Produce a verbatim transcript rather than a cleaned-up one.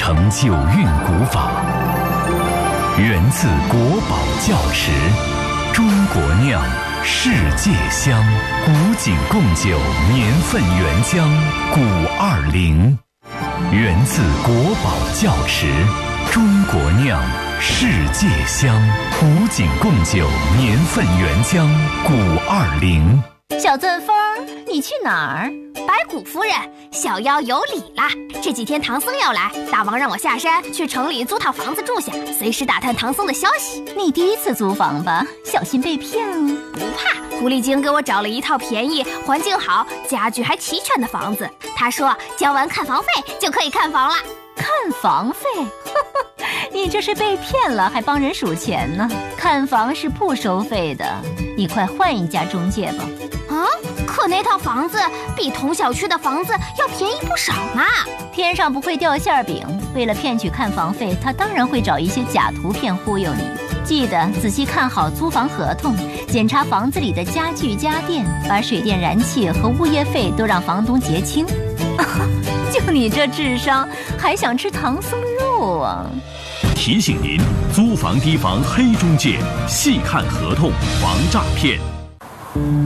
成九韵古法，源自国宝窖池，中国酿，世界香，古井贡酒年份原浆古二零，源自国宝窖池，中国酿，世界香，古井贡酒年份原浆古二零。 小钻风，你去哪儿？ 白骨夫人，小妖有礼啦！这几天唐僧要来，大王让我下山去城里租套房子住下，随时打探唐僧的消息。 你第一次租房吧？小心被骗了。 不怕，狐狸精给我找了一套便宜、环境好、家具还齐全的房子。他说交完看房费就可以看房了。 看房费？你这是被骗了，还帮人数钱呢？看房是不收费的，你快换一家中介吧。 啊，可那套房子比同小区的房子要便宜不少呢。 天上不会掉馅饼，为了骗取看房费，他当然会找一些假图片忽悠你。记得仔细看好租房合同，检查房子里的家具家电，把水电燃气和物业费都让房东结清。就你这智商，还想吃唐僧肉啊？ 提醒您：租房提防黑中介，细看合同防诈骗。